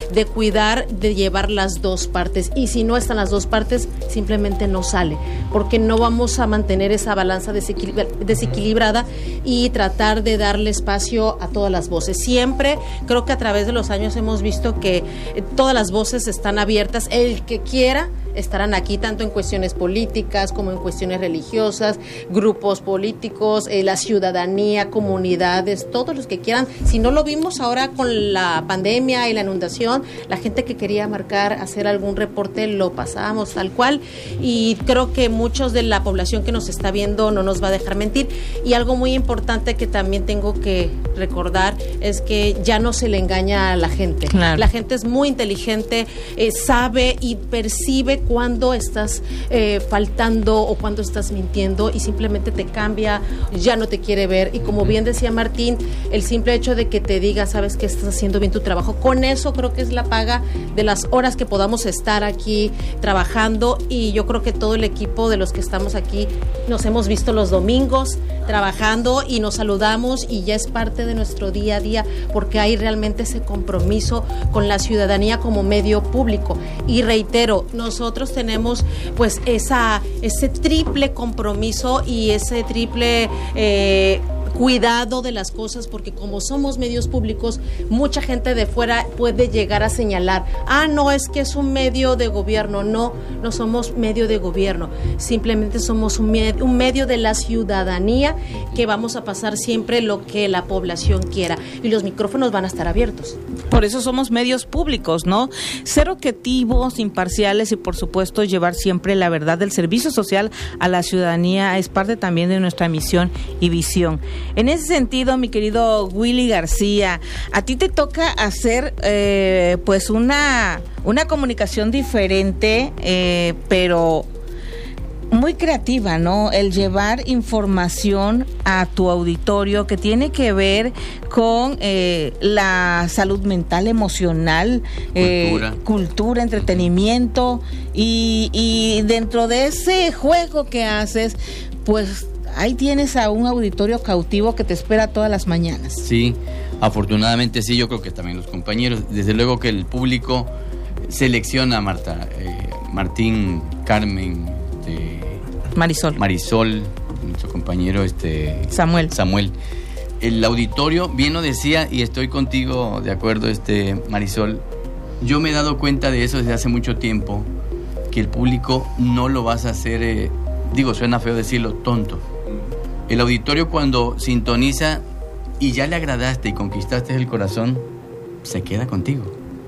de cuidar, de llevar las dos partes. Y si no están las dos partes, simplemente no sale, porque no vamos a mantener esa balanza desequilibrada y tratar de darle espacio a todas las voces. Siempre, creo que a través de los años hemos visto que todas las voces están abiertas. El que quiera estarán aquí, tanto en cuestiones políticas como en cuestiones religiosas, grupos políticos, la ciudadanía, comunidades, todos los que quieran. Si no lo vimos ahora con la pandemia y la inundación, la gente que quería marcar, hacer algún reporte, lo pasábamos tal cual, y creo que muchos de la población que nos está viendo no nos va a dejar mentir. Y algo muy importante que también tengo que recordar es que ya no se le engaña a la gente. Claro. La gente es muy inteligente, sabe y percibe cuando estás faltando o cuando estás mintiendo, y simplemente te cambia, ya no te quiere ver. Y como bien decía Martín, el simple hecho de que te diga, sabes que estás haciendo bien tu trabajo, con eso creo que es la paga de las horas que podamos estar aquí trabajando. Y yo creo que todo el equipo de los que estamos aquí nos hemos visto los domingos trabajando y nos saludamos, y ya es parte de nuestro día a día, porque hay realmente ese compromiso con la ciudadanía como medio público. Y reitero, nosotros tenemos pues ese triple compromiso y ese triple cuidado de las cosas, porque como somos medios públicos, mucha gente de fuera puede llegar a señalar, no, es que es un medio de gobierno. No somos medio de gobierno, simplemente somos un medio de la ciudadanía, que vamos a pasar siempre lo que la población quiera, y los micrófonos van a estar abiertos. Por eso somos medios públicos, ¿no? Ser objetivos, imparciales y, por supuesto, llevar siempre la verdad del servicio social a la ciudadanía es parte también de nuestra misión y visión. En ese sentido, mi querido Willy García, a ti te toca hacer pues una comunicación diferente, pero muy creativa, ¿no? El llevar información a tu auditorio que tiene que ver con la salud mental, emocional, cultura, entretenimiento, y dentro de ese juego que haces, pues ahí tienes a un auditorio cautivo que te espera todas las mañanas. Sí, afortunadamente sí, yo creo que también los compañeros, desde luego que el público selecciona, Marta, Martín, Carmen, Marisol, nuestro compañero Samuel. El auditorio, bien lo decía, y estoy contigo de acuerdo, Marisol. Yo me he dado cuenta de eso desde hace mucho tiempo, que el público no lo vas a hacer, suena feo decirlo, tonto. El auditorio, cuando sintoniza y ya le agradaste y conquistaste el corazón, se queda contigo.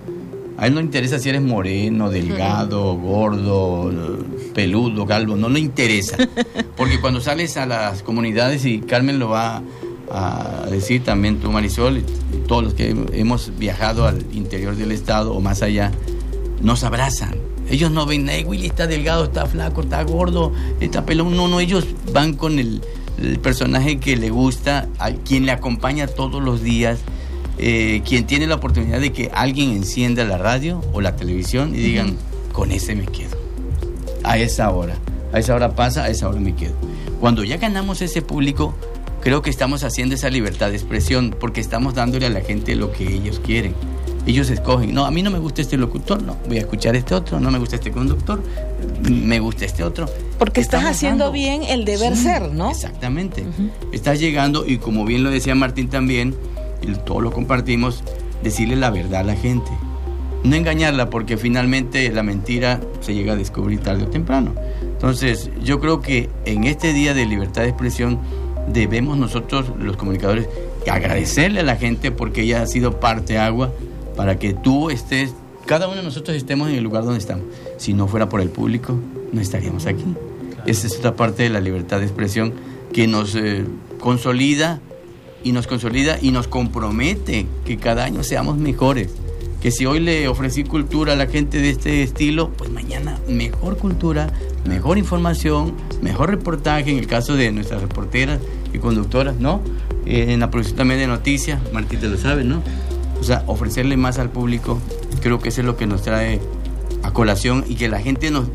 A él no le interesa si eres moreno, delgado, gordo, peludo, calvo, no le interesa. Porque cuando sales a las comunidades, y Carmen lo va a decir también, tú, Marisol, y todos los que hemos viajado al interior del estado o más allá, nos abrazan. Ellos no ven, Willy está delgado, está flaco, está gordo, está pelón. No, ellos van con el personaje que le gusta, a quien le acompaña todos los días. Quien tiene la oportunidad de que alguien encienda la radio o la televisión y digan, con ese me quedo, a esa hora pasa, a esa hora me quedo. Cuando ya ganamos ese público, creo que estamos haciendo esa libertad de expresión, porque estamos dándole a la gente lo que ellos quieren. Ellos escogen, no, a mí no me gusta este locutor, no, voy a escuchar este otro, no me gusta este conductor, me gusta este otro. Porque estás haciendo bien el deber ser, ¿no? Exactamente. Estás llegando, y como bien lo decía Martín también, y todos lo compartimos, decirle la verdad a la gente, no engañarla, porque finalmente la mentira se llega a descubrir tarde o temprano. Entonces yo creo que en este día de libertad de expresión debemos nosotros, los comunicadores, agradecerle a la gente, porque ella ha sido parteagua para que tú estés, cada uno de nosotros estemos en el lugar donde estamos. Si no fuera por el público, no estaríamos aquí. Claro. Esa es otra parte de la libertad de expresión que nos consolida y nos compromete que cada año seamos mejores. Que si hoy le ofrecí cultura a la gente de este estilo, pues mañana mejor cultura, mejor información, mejor reportaje, en el caso de nuestras reporteras y conductoras, ¿no? En la producción también de noticias, Martín te lo sabe, ¿no? O sea, ofrecerle más al público, creo que eso es lo que nos trae a colación, y que la gente nos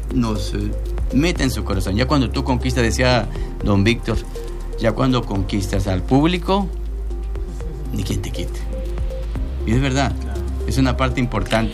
meta en su corazón. Ya cuando tú conquistas, decía don Víctor, ya cuando conquistas al público, ni quien te quite. Y es verdad, es una parte importante.